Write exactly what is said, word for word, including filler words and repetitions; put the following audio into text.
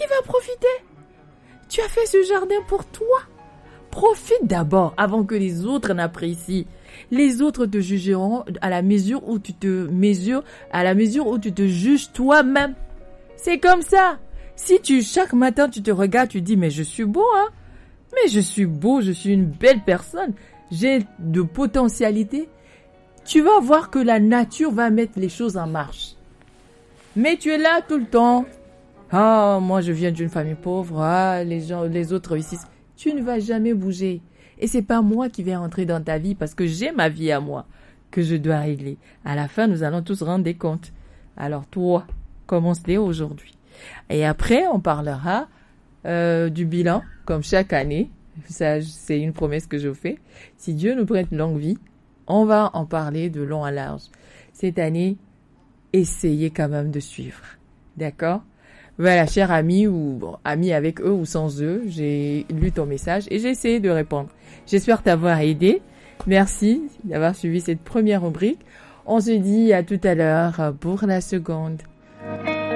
Qui va profiter? Tu as fait ce jardin pour toi. Profite d'abord avant que les autres n'apprécient. Les autres te jugeront à la mesure où tu te mesures, à la mesure où tu te juges toi-même. C'est comme ça. Si tu, chaque matin, tu te regardes, tu dis, mais je suis beau, hein? Mais je suis beau, je suis une belle personne. J'ai de potentialité. Tu vas voir que la nature va mettre les choses en marche. Mais tu es là tout le temps. Ah, moi, je viens d'une famille pauvre. Ah, les gens, les autres réussissent. Tu ne vas jamais bouger. Et c'est pas moi qui vais entrer dans ta vie parce que j'ai ma vie à moi que je dois régler. À la fin, nous allons tous rendre des comptes. Alors, toi, commence-les aujourd'hui. Et après, on parlera euh, du bilan, comme chaque année. Ça, c'est une promesse que je fais. Si Dieu nous prête une longue vie, on va en parler de long à large. Cette année, essayez quand même de suivre. D'accord? Voilà, chers amis ou bon, amis avec eux ou sans eux, j'ai lu ton message et j'ai essayé de répondre. J'espère t'avoir aidé. Merci d'avoir suivi cette première rubrique. On se dit à tout à l'heure pour la seconde.